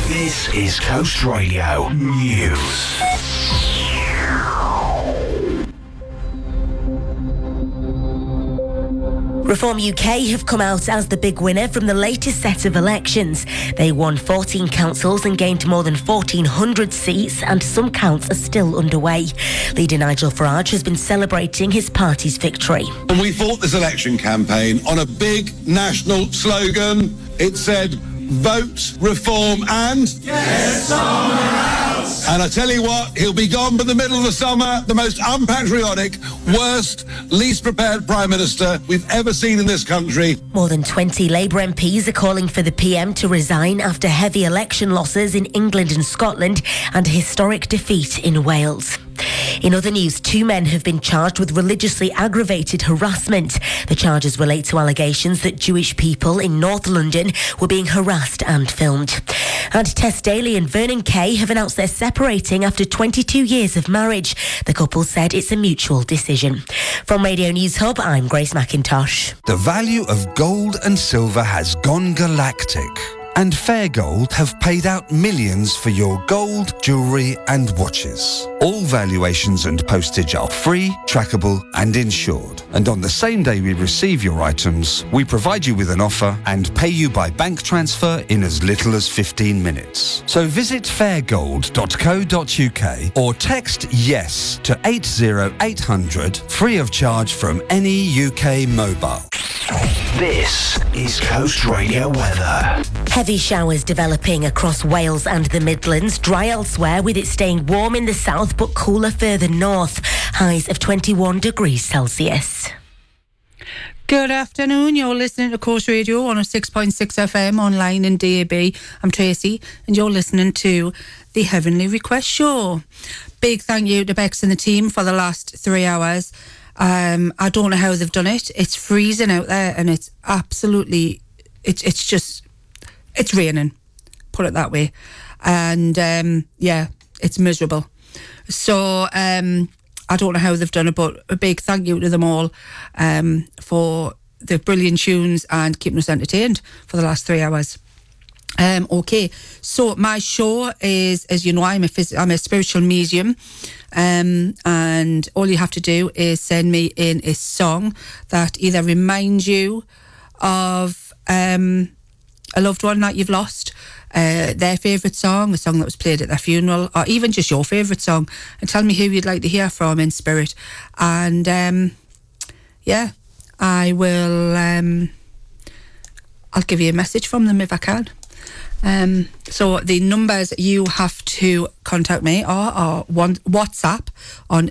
This is Coast Radio News. Reform UK have come out as the big winner from the latest set of elections. They won 14 councils and gained more than 1,400 seats, and some counts are still underway. Leader Nigel Farage has been celebrating his party's victory. And we fought this election campaign on a big national slogan. It said, vote, reform and... Get somewhere else! And I tell you what, he'll be gone by the middle of the summer, the most unpatriotic, worst, least prepared Prime Minister we've ever seen in this country. More than 20 Labour MPs are calling for the PM to resign after heavy election losses in England and Scotland and a historic defeat in Wales. In other news, 2 men have been charged with religiously aggravated harassment. The charges relate to allegations that Jewish people in North London were being harassed and filmed. And Tess Daly and Vernon Kay have announced they're separating after 22 years of marriage. The couple said it's a mutual decision. From Radio News Hub, I'm Grace McIntosh. The value of gold and silver has gone galactic. And Fair Gold have paid out millions for your gold, jewellery and watches. All valuations and postage are free, trackable and insured. And on the same day we receive your items, we provide you with an offer and pay you by bank transfer in as little as 15 minutes. So visit fairgold.co.uk or text YES to 80800 free of charge from any UK mobile. This is Coast Radio weather. Heavy showers developing across Wales and the Midlands. Dry elsewhere, with it staying warm in the south but cooler further north. Highs of 21 degrees Celsius. Good afternoon. You're listening to Coast Radio 106.6 FM online and DAB. I'm Tracy and you're listening to the Heavenly Request Show. Big thank you to Bex and the team for the last 3 hours. I don't know how they've done it. It's freezing out there and it's absolutely, it's raining, put it that way. And it's miserable. So I don't know how they've done it, but a big thank you to them all for the brilliant tunes and keeping us entertained for the last 3 hours. Okay, so my show is, as you know, I'm a spiritual medium, and all you have to do is send me in a song that either reminds you of a loved one that you've lost, their favourite song, a song that was played at their funeral, or even just your favourite song, and tell me who you'd like to hear from in spirit. And I will I'll give you a message from them if I can. So the numbers you have to contact me are WhatsApp on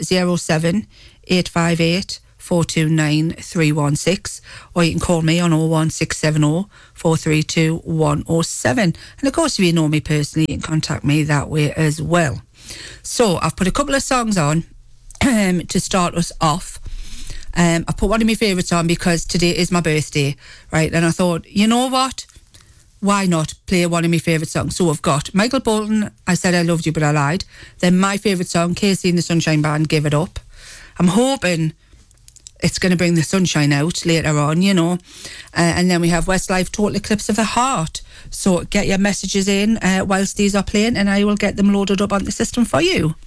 07858 429 316, or you can call me on 01670 432 107. And of course, if you know me personally, you can contact me that way as well. So I've put a couple of songs on to start us off. I put one of my favourites on because today is my birthday, right? And I thought, you know what? Why not play one of my favourite songs? So I've got Michael Bolton, I Said I Loved You But I Lied. Then my favourite song, Casey and the Sunshine Band, Give It Up. I'm hoping it's going to bring the sunshine out later on, you know. And then we have Westlife, Total Eclipse of the Heart. So get your messages in whilst these are playing and I will get them loaded up on the system for you.